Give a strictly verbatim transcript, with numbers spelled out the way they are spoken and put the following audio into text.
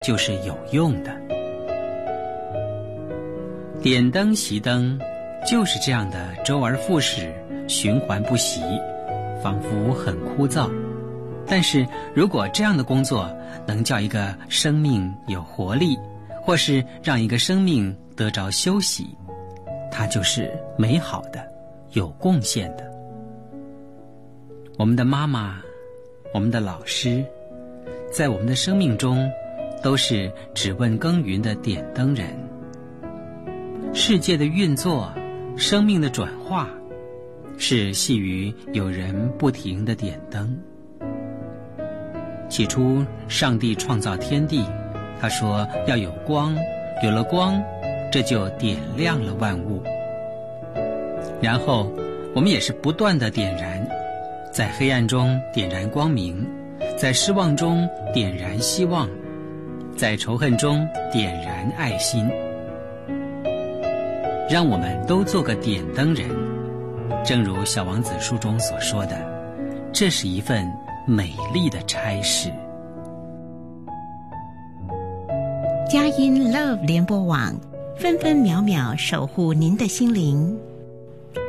就是有用的。点灯熄灯就是这样的周而复始，循环不息，仿佛很枯燥。但是如果这样的工作能叫一个生命有活力，或是让一个生命得着休息，它就是美好的，有贡献的。我们的妈妈，我们的老师，在我们的生命中都是只问耕耘的点灯人。世界的运作，生命的转化，是系于有人不停地点灯。起初上帝创造天地，他说要有光，有了光，这就点亮了万物。然后我们也是不断地点燃，在黑暗中点燃光明，在失望中点燃希望，在仇恨中点燃爱心。让我们都做个点灯人，正如小王子书中所说的，这是一份美丽的差事。 佳音 Love 联播网，分分秒秒守护您的心灵。